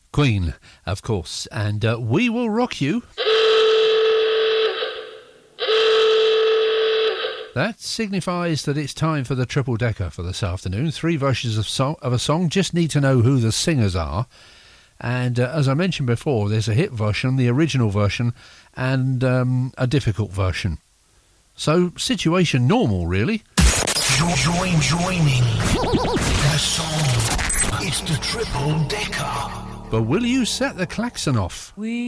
Queen, of course, and We Will Rock You. That signifies that it's time for the triple decker for this afternoon. 3 versions of a song. Just need to know who the singers are. And as I mentioned before, there's a hit version, the original version, and a difficult version. So, situation normal, really. Joining the song. It's the triple decker. But will you set the klaxon off?